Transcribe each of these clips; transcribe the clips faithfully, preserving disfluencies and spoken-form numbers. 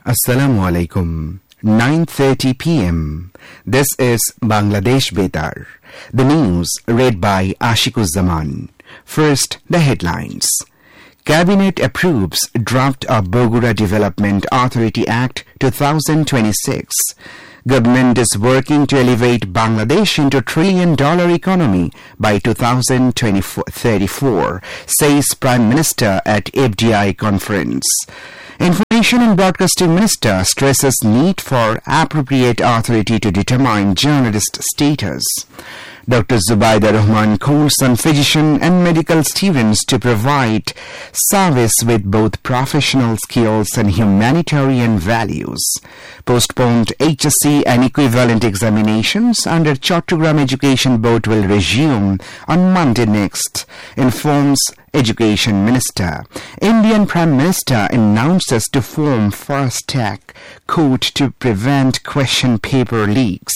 Assalamu alaikum. nine thirty p.m. This is Bangladesh Betar. The news read by Ashikuzaman. First, the headlines. Cabinet approves draft of Bogura Development Authority Act twenty twenty-six. Government is working to elevate Bangladesh into a trillion dollar economy by twenty thirty-four, says Prime Minister at F D I conference. Information and Broadcasting Minister stresses need for appropriate authority to determine journalist status. Doctor Zubaida Rahman calls on physician and medical students to provide service with both professional skills and humanitarian values. Postponed H S C and equivalent examinations under Chattogram Education Board will resume on Monday next, informs Education Minister. Indian Prime Minister announces to form fast-track court to prevent question paper leaks.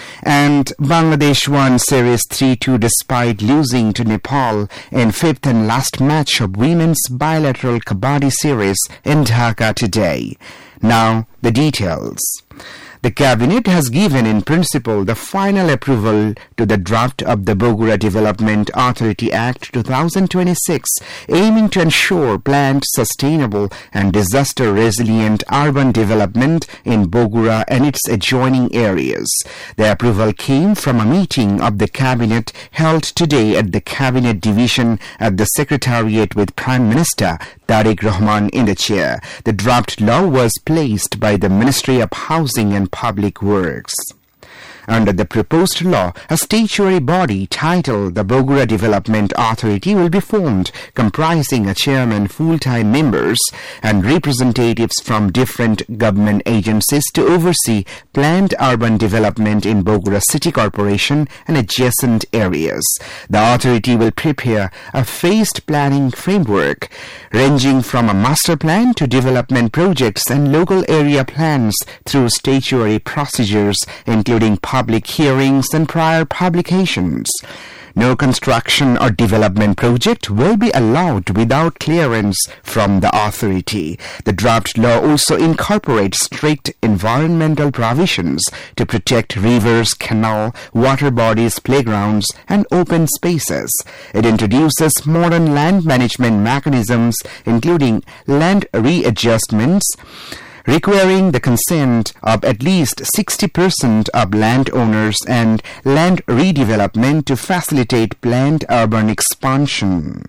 And Bangladesh won Series three two despite losing to Nepal in fifth and last match of women's bilateral Kabaddi series in Dhaka today. Now, the details. The Cabinet has given in principle the final approval to the draft of the Bogura Development Authority Act twenty twenty-six, aiming to ensure planned, sustainable and disaster-resilient urban development in Bogura and its adjoining areas. The approval came from a meeting of the Cabinet held today at the Cabinet Division at the Secretariat with Prime Minister Tariq Rahman in the chair. The draft law was placed by the Ministry of Housing and Public Works. Under the proposed law, a statutory body titled the Bogura Development Authority will be formed, comprising a chairman, full-time members, and representatives from different government agencies to oversee planned urban development in Bogura City Corporation and adjacent areas. The authority will prepare a phased planning framework, ranging from a master plan to development projects and local area plans through statutory procedures, including public hearings and prior publications. No construction or development project will be allowed without clearance from the authority. The draft law also incorporates strict environmental provisions to protect rivers, canal, water bodies, playgrounds, and open spaces. It introduces modern land management mechanisms, including land readjustments, requiring the consent of at least sixty percent of landowners and land redevelopment to facilitate planned urban expansion.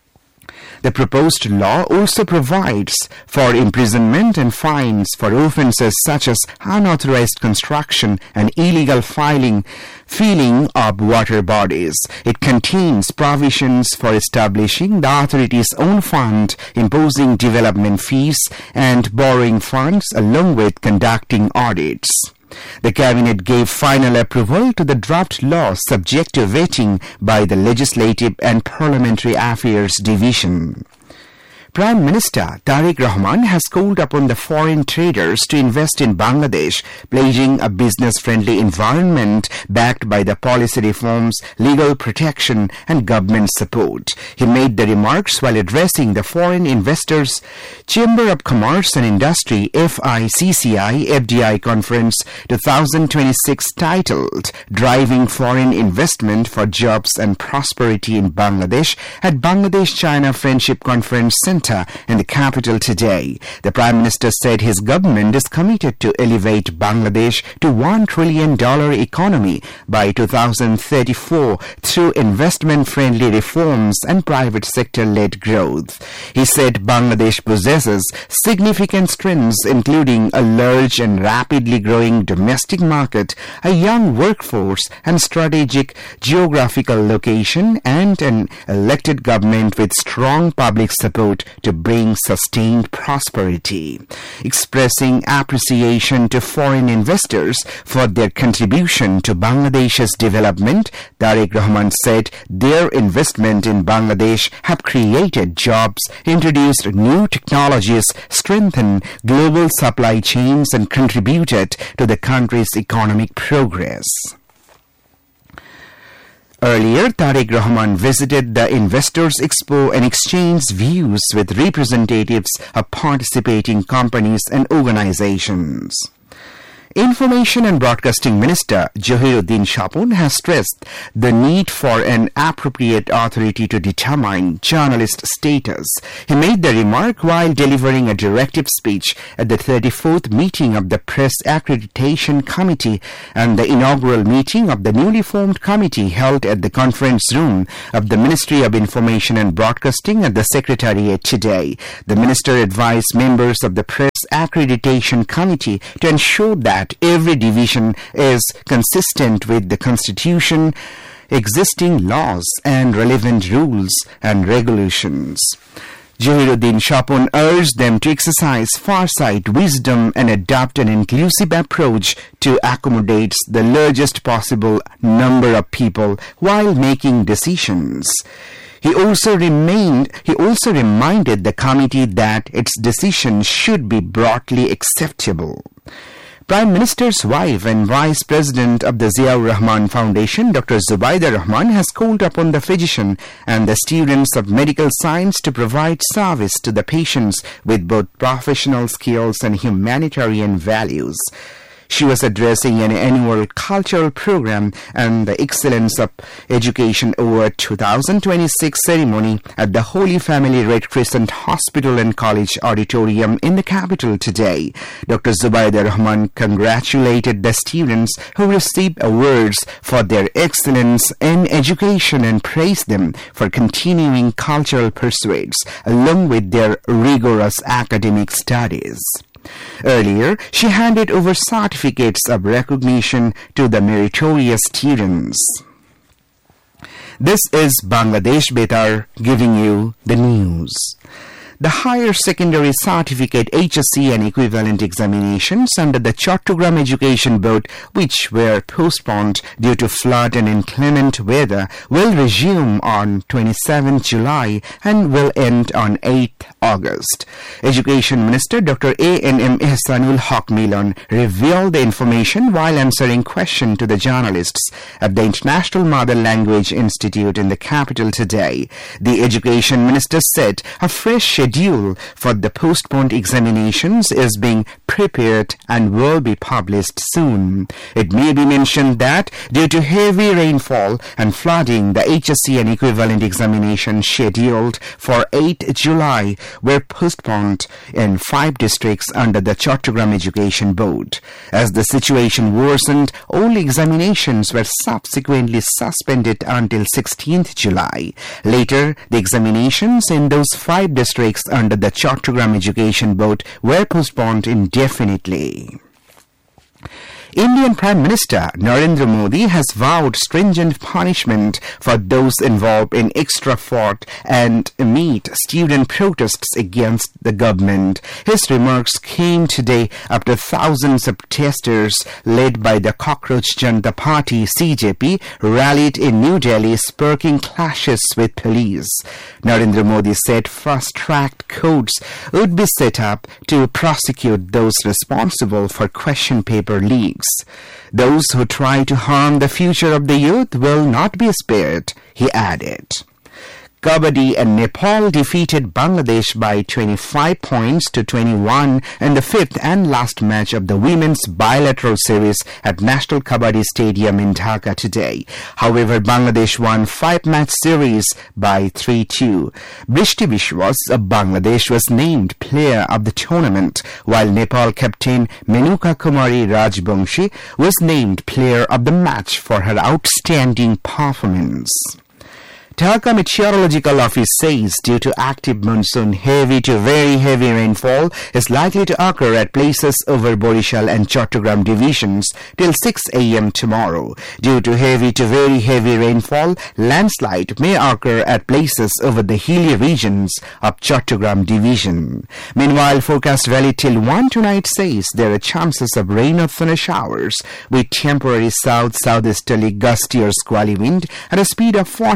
The proposed law also provides for imprisonment and fines for offences such as unauthorized construction and illegal filing, filling of water bodies. It contains provisions for establishing the authority's own fund, imposing development fees and borrowing funds, along with conducting audits. The Cabinet gave final approval to the draft law subject to vetting by the Legislative and Parliamentary Affairs Division. Prime Minister Tariq Rahman has called upon the foreign traders to invest in Bangladesh, pledging a business-friendly environment backed by the policy reforms, legal protection and government support. He made the remarks while addressing the Foreign Investors Chamber of Commerce and Industry F I C C I F D I Conference twenty twenty-six titled Driving Foreign Investment for Jobs and Prosperity in Bangladesh at Bangladesh-China Friendship Conference Center in the capital today. The Prime Minister said his government is committed to elevate Bangladesh to one trillion dollar economy by twenty thirty-four through investment-friendly reforms and private sector-led growth. He said Bangladesh possesses significant strengths, including a large and rapidly growing domestic market, a young workforce, and strategic geographical location, and an elected government with strong public support to bring sustained prosperity. Expressing appreciation to foreign investors for their contribution to Bangladesh's development, Tariq Rahman said their investment in Bangladesh have created jobs, introduced new technologies, strengthened global supply chains, and contributed to the country's economic progress. Earlier, Tariq Rahman visited the Investors Expo and exchanged views with representatives of participating companies and organizations. Information and Broadcasting Minister Jahiruddin Shapun has stressed the need for an appropriate authority to determine journalist status. He made the remark while delivering a directive speech at the thirty-fourth meeting of the Press Accreditation Committee and the inaugural meeting of the newly formed committee held at the conference room of the Ministry of Information and Broadcasting at the Secretariat today. The minister advised members of the Press Accreditation Committee to ensure that every division is consistent with the Constitution, existing laws, and relevant rules and regulations. Jahiruddin Shapun urged them to exercise foresight, wisdom, and adopt an inclusive approach to accommodate the largest possible number of people while making decisions. He also remained, he also reminded the committee that its decisions should be broadly acceptable. Prime Minister's wife and Vice President of the Ziaur Rahman Foundation, Doctor Zubaida Rahman, has called upon the physician and the students of medical science to provide service to the patients with both professional skills and humanitarian values. She was addressing an annual cultural program and the Excellence of Education Award twenty twenty-six ceremony at the Holy Family Red Crescent Hospital and College Auditorium in the capital today. Doctor Zubaida Rahman congratulated the students who received awards for their excellence in education and praised them for continuing cultural pursuits along with their rigorous academic studies. Earlier, she handed over certificates of recognition to the meritorious students. This is Bangladesh Betar giving you the news. The Higher Secondary Certificate H S C and equivalent examinations under the Chattogram Education Board, which were postponed due to flood and inclement weather, will resume on twenty-seventh July and will end on eighth August. Education Minister Doctor A N M Ihsanul Haq Milan revealed the information while answering questions to the journalists at the International Mother Language Institute in the capital today. The Education Minister said a fresh schedule for the postponed examinations is being prepared and will be published soon. It may be mentioned that due to heavy rainfall and flooding, the H S C and equivalent examinations scheduled for eighth July were postponed in five districts under the Chattogram Education Board. As the situation worsened, all examinations were subsequently suspended until sixteenth July. Later, the examinations in those five districts under the Chattogram Education Board were postponed indefinitely. Indian Prime Minister Narendra Modi has vowed stringent punishment for those involved in extra fought and amid student protests against the government. His remarks came today after thousands of protesters led by the Cockroach Janata Party C J P rallied in New Delhi, sparking clashes with police. Narendra Modi said fast-track courts would be set up to prosecute those responsible for question paper leaks. Those who try to harm the future of the youth will not be spared, he added. Kabaddi and Nepal defeated Bangladesh by twenty-five points to twenty-one in the fifth and last match of the women's bilateral series at National Kabaddi Stadium in Dhaka today. However, Bangladesh won five-match series by three two. Brishti Bishwas of Bangladesh was named player of the tournament, while Nepal captain Menuka Kumari Rajbangshi was named player of the match for her outstanding performance. Dhaka Meteorological Office says due to active monsoon, heavy to very heavy rainfall is likely to occur at places over Borishal and Chattogram divisions till six a m tomorrow. Due to heavy to very heavy rainfall, landslide may occur at places over the hilly regions of Chattogram division. Meanwhile, forecast valid till one tonight says there are chances of rain or thunder showers with temporary south-southeasterly gusty or squally wind at a speed of forty-five to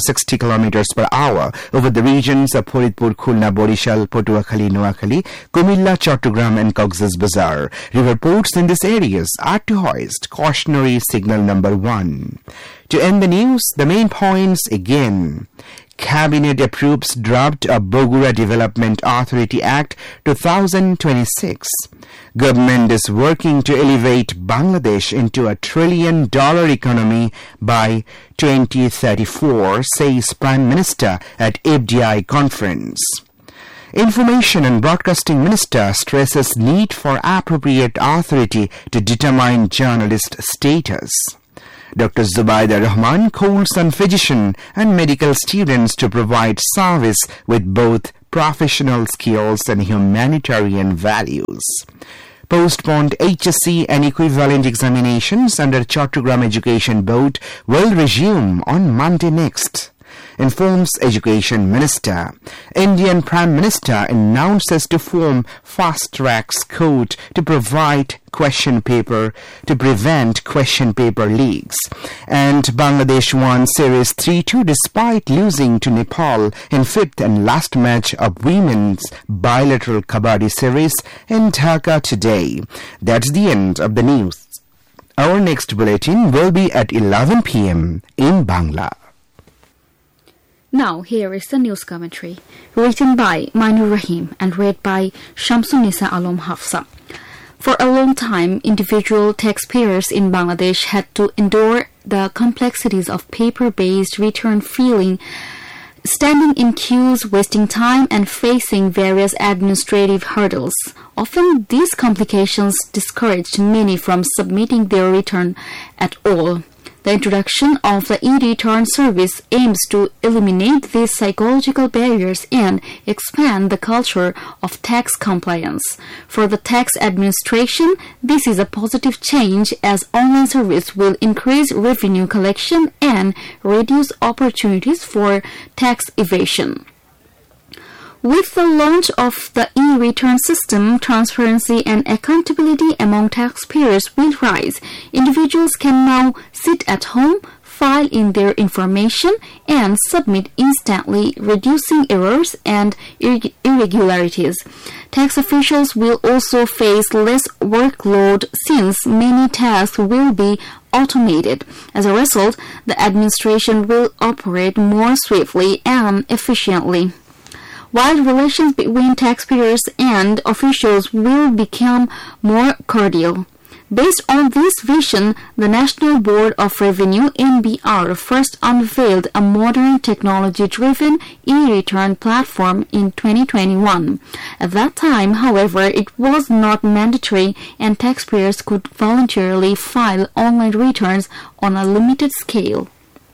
sixty kilometers per hour over the regions of Faridpur, Khulna, Borishal, Patuakhali, Noakhali, Kumilla, Chattogram and Cox's Bazar. River ports in these areas are to hoist cautionary signal number one. To end the news, the main points again. Cabinet approves draft of Bogura Development Authority Act two thousand twenty-six. Government is working to elevate Bangladesh into a trillion dollar economy by twenty thirty-four, says Prime Minister at F D I conference. Information and Broadcasting Minister stresses need for appropriate authority to determine journalist status. Doctor Zubaida Rahman calls on physician and medical students to provide service with both professional skills and humanitarian values. Postponed H S C and equivalent examinations under Chattogram Education Board will resume on Monday next, informs Education Minister. Indian Prime Minister announces to form fast-track court to provide question paper to prevent question paper leaks. And Bangladesh won Series three two despite losing to Nepal in fifth and last match of women's bilateral Kabaddi Series in Dhaka today. That's the end of the news. Our next bulletin will be at eleven p.m. in Bangla. Now, here is the news commentary, written by Mainur Rahim and read by Shamsunisa Alom Hafsa. For a long time, individual taxpayers in Bangladesh had to endure the complexities of paper-based return filing, standing in queues, wasting time, and facing various administrative hurdles. Often, these complications discouraged many from submitting their return at all. The introduction of the e-return service aims to eliminate these psychological barriers and expand the culture of tax compliance. For the tax administration, this is a positive change as online service will increase revenue collection and reduce opportunities for tax evasion. With the launch of the e-return system, transparency and accountability among taxpayers will rise. Individuals can now sit at home, file in their information, and submit instantly, reducing errors and irregularities. Tax officials will also face less workload since many tasks will be automated. As a result, the administration will operate more swiftly and efficiently, while relations between taxpayers and officials will become more cordial. Based on this vision, the National Board of Revenue N B R first unveiled a modern technology-driven e-return platform in twenty twenty-one. At that time, however, it was not mandatory and taxpayers could voluntarily file online returns on a limited scale.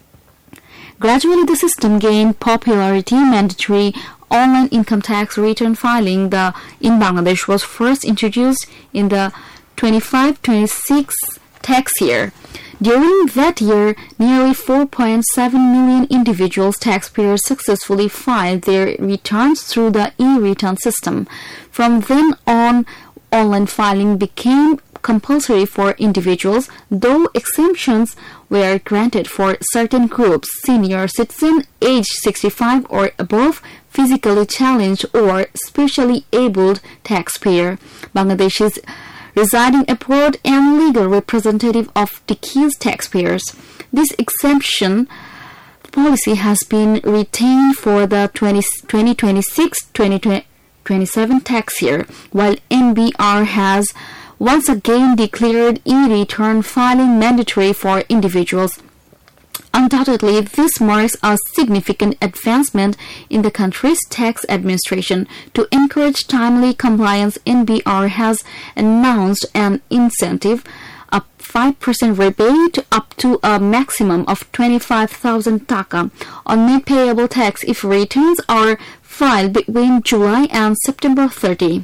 Gradually, the system gained popularity. Mandatory online income tax return filing the in Bangladesh was first introduced in the twenty-five twenty-six tax year. During that year, nearly four point seven million individuals taxpayers successfully filed their returns through the e-return system. From then on, online filing became compulsory for individuals, though exemptions were granted for certain groups: senior citizen, age sixty-five or above, physically challenged or specially abled taxpayer, Bangladeshis residing abroad, and legal representative of deceased taxpayers. This exemption policy has been retained for the twenty twenty-six twenty twenty-seven tax year, while N B R has once again declared e-return filing mandatory for individuals. Undoubtedly, this marks a significant advancement in the country's tax administration. To encourage timely compliance, N B R has announced an incentive, a five percent rebate up to a maximum of twenty-five thousand taka on net payable tax if returns are filed between July and September thirtieth.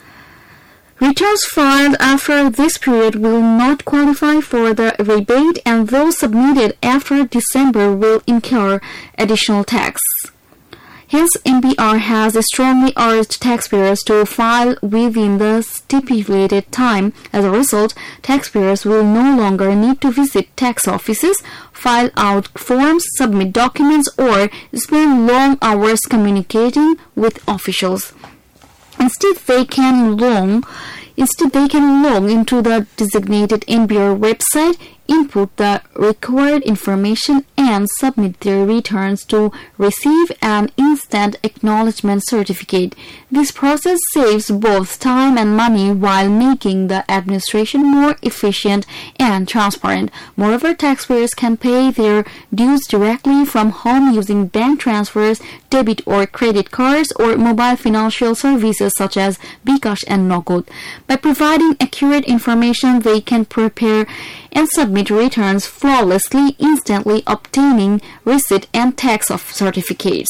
Returns filed after this period will not qualify for the rebate, and those submitted after December will incur additional tax. Hence, N B R has strongly urged taxpayers to file within the stipulated time. As a result, taxpayers will no longer need to visit tax offices, file out forms, submit documents, or spend long hours communicating with officials. Instead, they can log, instead they can log into the designated N B R website, input the required information, and submit their returns to receive an instant acknowledgement certificate. This process saves both time and money while making the administration more efficient and transparent. Moreover, taxpayers can pay their dues directly from home using bank transfers, debit or credit cards, or mobile financial services such as bKash and Nokod. By providing accurate information, they can prepare and submit returns flawlessly, instantly obtaining receipt and tax of certificates.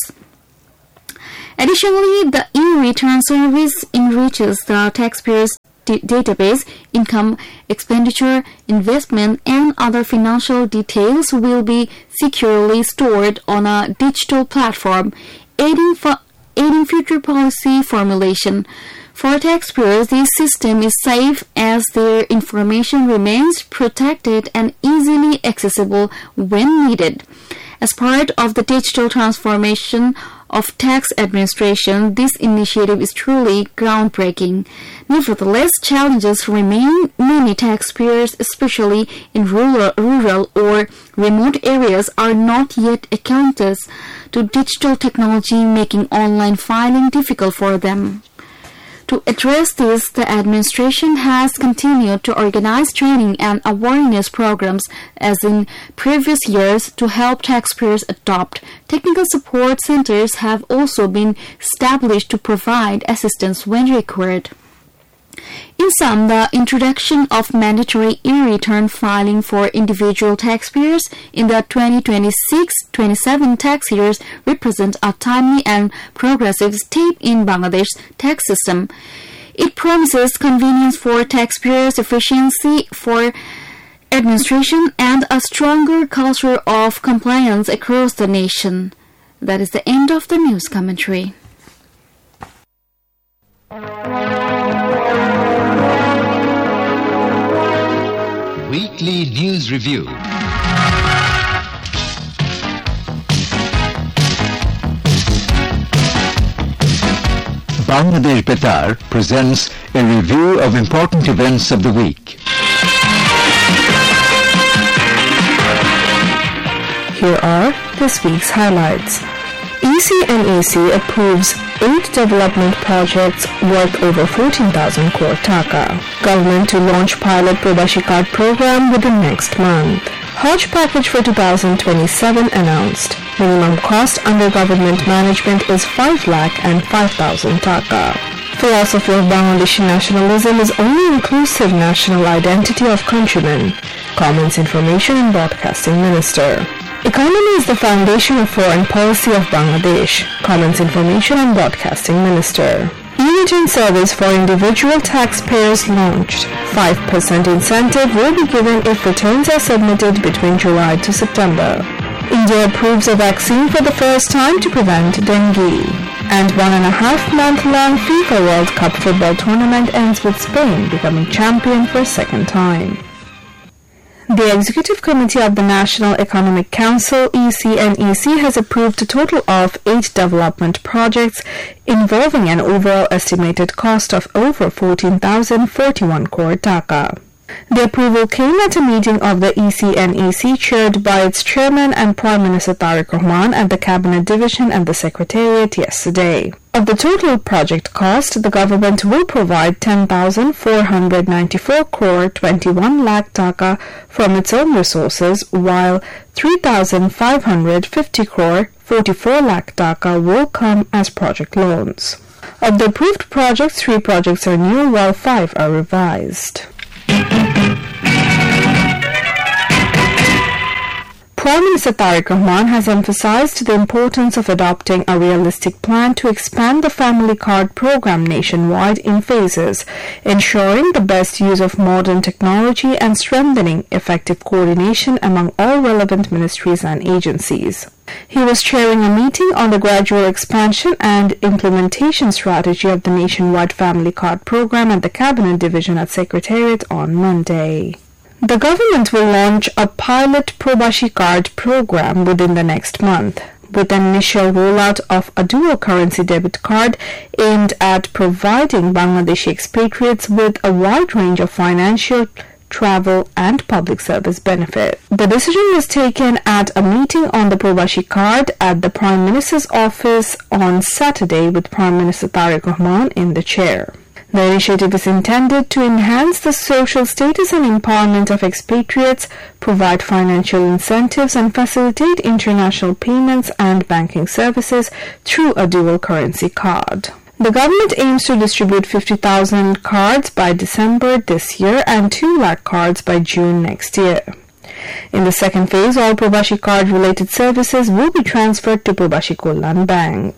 Additionally, the e-return service enriches the taxpayer's d- database. Income, expenditure, investment, and other financial details will be securely stored on a digital platform, aiding, fo- aiding future policy formulation. For taxpayers, this system is safe as their information remains protected and easily accessible when needed. As part of the digital transformation of tax administration, this initiative is truly groundbreaking. Nevertheless, challenges remain. Many taxpayers, especially in rural, rural or remote areas, are not yet accustomed to digital technology, making online filing difficult for them. To address this, the administration has continued to organize training and awareness programs as in previous years to help taxpayers adopt. Technical support centers have also been established to provide assistance when required. In sum, the introduction of mandatory e-return filing for individual taxpayers in the twenty twenty-six twenty-seven tax years represents a timely and progressive step in Bangladesh's tax system. It promises convenience for taxpayers, efficiency for administration, and a stronger culture of compliance across the nation. That is the end of the news commentary. Weekly News Review. Bangladesh Betar presents a review of important events of the week. Here are this week's highlights. E C N E C approves eight development projects worth over fourteen thousand crore taka. Government to launch pilot Prabashi Card program within next month. Hajj package for two thousand twenty-seven announced. Minimum cost under government management is five lakh and five thousand taka. Philosophy of Bangladeshi nationalism is only inclusive national identity of countrymen, comments Information and Broadcasting Minister. Economy is the foundation of foreign policy of Bangladesh, comments Information and Broadcasting Minister. E-return service for individual taxpayers launched. five percent incentive will be given if returns are submitted between July to September. India approves a vaccine for the first time to prevent dengue. And one and a half month long FIFA World Cup football tournament ends with Spain becoming champion for a second time. The Executive Committee of the National Economic Council, E C N E C, has approved a total of eight development projects involving an overall estimated cost of over fourteen thousand forty-one crore taka. The approval came at a meeting of the E C N E C chaired by its chairman and Prime Minister Tariq Rahman at the Cabinet Division and the Secretariat yesterday. Of the total project cost, the government will provide ten thousand four hundred ninety-four crore twenty-one lakh taka from its own resources, while three thousand five hundred fifty crore forty-four lakh taka will come as project loans. Of the approved projects, three projects are new, while five are revised. Prime Minister Tariq Rahman has emphasized the importance of adopting a realistic plan to expand the family card program nationwide in phases, ensuring the best use of modern technology and strengthening effective coordination among all relevant ministries and agencies. He was chairing a meeting on the gradual expansion and implementation strategy of the nationwide family card program at the Cabinet Division at Secretariat on Monday. The government will launch a pilot Probashi card program within the next month, with an initial rollout of a dual currency debit card aimed at providing Bangladeshi expatriates with a wide range of financial, travel and public service benefit. The decision was taken at a meeting on the Probashi card at the Prime Minister's office on Saturday with Prime Minister Tariq Rahman in the chair. The initiative is intended to enhance the social status and empowerment of expatriates, provide financial incentives and facilitate international payments and banking services through a dual currency card. The government aims to distribute fifty thousand cards by December this year and two lakh cards by June next year. In the second phase, all Probashi card-related services will be transferred to Probashi Kullan Bank.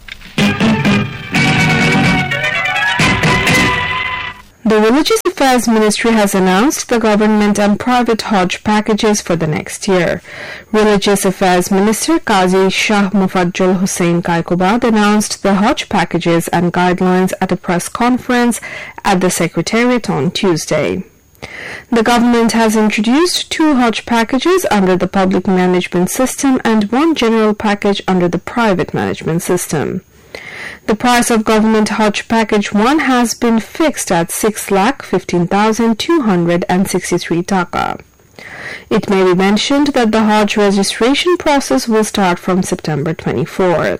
The Religious Affairs Ministry has announced the government and private Hajj packages for the next year. Religious Affairs Minister Qazi Shah Mufaddal Hussain Kaikobad announced the Hajj packages and guidelines at a press conference at the Secretariat on Tuesday. The government has introduced two Hajj packages under the public management system and one general package under the private management system. The price of government Hajj package one has been fixed at six lakh fifteen thousand two hundred sixty-three taka. It may be mentioned that the Hajj registration process will start from September twenty-fourth.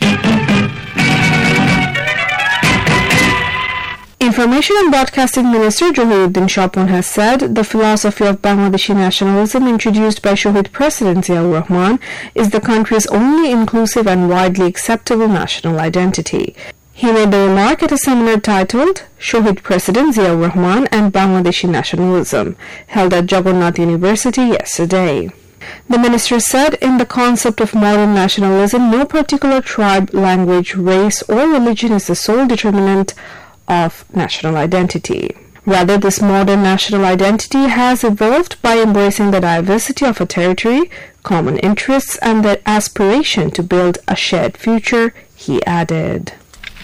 Information and Broadcasting Minister Johiruddin Shapun has said the philosophy of Bangladeshi nationalism introduced by Shohid President Ziaur Rahman is the country's only inclusive and widely acceptable national identity. He made the remark at a seminar titled Shohid President Ziaur Rahman and Bangladeshi Nationalism, held at Jagannath University yesterday. The minister said in the concept of modern nationalism, no particular tribe, language, race, or religion is the sole determinant of national identity. Rather, this modern national identity has evolved by embracing the diversity of a territory, common interests, and the aspiration to build a shared future, he added.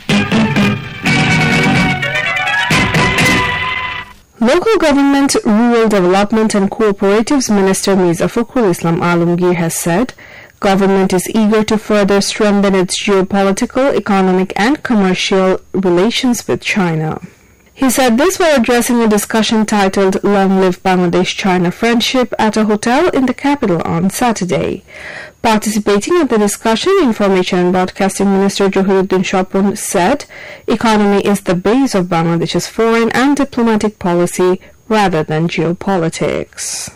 Local Government, Rural Development and Cooperatives Minister Mirza Fakhrul Islam Alamgir has said, government is eager to further strengthen its geopolitical, economic and commercial relations with China. He said this while addressing a discussion titled Long Live Bangladesh-China Friendship at a hotel in the capital on Saturday. Participating at the discussion, Information and Broadcasting Minister Johiruddin Shapun said, economy is the base of Bangladesh's foreign and diplomatic policy rather than geopolitics.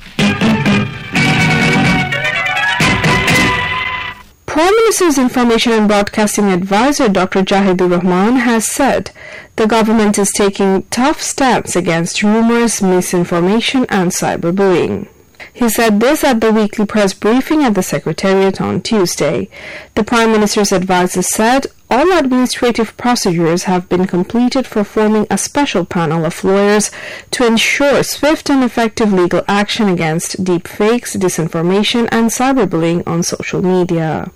Prime Minister's Information and Broadcasting Advisor Doctor Jahidur Rahman has said the government is taking tough stance against rumors, misinformation and cyberbullying. He said this at the weekly press briefing at the Secretariat on Tuesday. The Prime Minister's advisor said all administrative procedures have been completed for forming a special panel of lawyers to ensure swift and effective legal action against deepfakes, disinformation and cyberbullying on social media.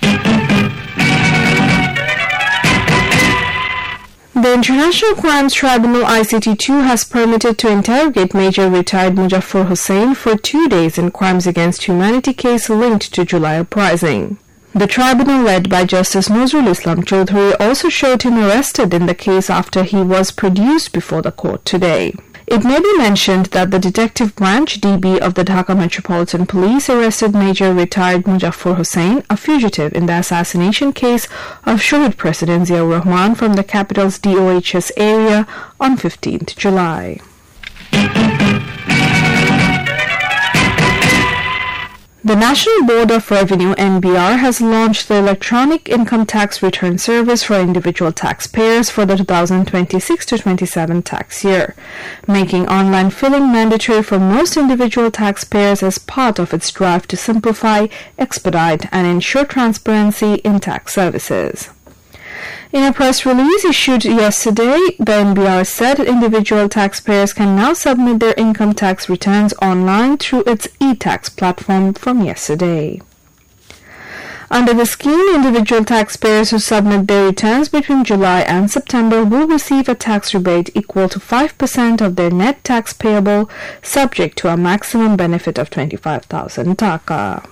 The International Crimes Tribunal I C T two has permitted to interrogate Major retired Muzaffar Hussain for two days in crimes against humanity case linked to July uprising. The tribunal led by Justice Nazrul Islam Chaudhary also showed him arrested in the case after he was produced before the court today. It may be mentioned that the Detective Branch D B of the Dhaka Metropolitan Police arrested Major retired Muzaffar Hussain, a fugitive in the assassination case of Shohid President Ziaur Rahman from the capital's D O H S area on fifteenth July. The National Board of Revenue N B R has launched the Electronic Income Tax Return Service for individual taxpayers for the two thousand twenty-six to twenty-seven tax year, making online filing mandatory for most individual taxpayers as part of its drive to simplify, expedite, and ensure transparency in tax services. In a press release issued yesterday, the N B R said individual taxpayers can now submit their income tax returns online through its e-tax platform from yesterday. Under the scheme, individual taxpayers who submit their returns between July and September will receive a tax rebate equal to five percent of their net tax payable, subject to a maximum benefit of twenty-five thousand taka.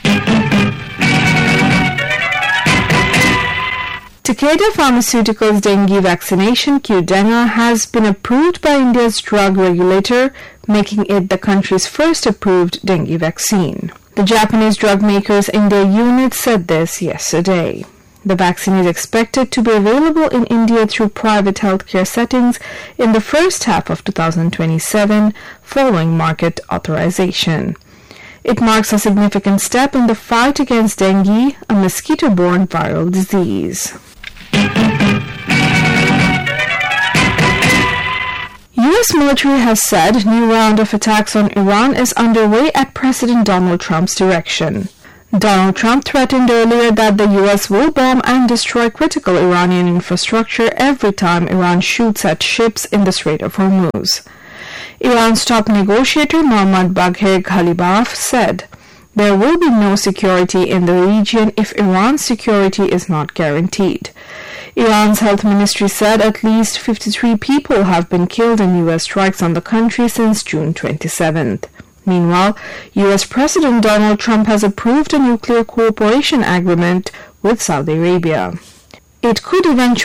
Takeda Pharmaceuticals dengue vaccination Qdenga has been approved by India's drug regulator, making it the country's first approved dengue vaccine. The Japanese drug maker's India unit said this yesterday. The vaccine is expected to be available in India through private healthcare settings in the first half of two thousand twenty-seven, following market authorization. It marks a significant step in the fight against dengue, a mosquito-borne viral disease. U S military has said new round of attacks on Iran is underway at President Donald Trump's direction. Donald Trump threatened earlier that the U S will bomb and destroy critical Iranian infrastructure every time Iran shoots at ships in the Strait of Hormuz. Iran's top negotiator Mohammad Bagher Ghalibaf said, "There will be no security in the region if Iran's security is not guaranteed." Iran's health ministry said at least fifty-three people have been killed in U S strikes on the country since June twenty-seventh. Meanwhile, U S President Donald Trump has approved a nuclear cooperation agreement with Saudi Arabia. It could eventually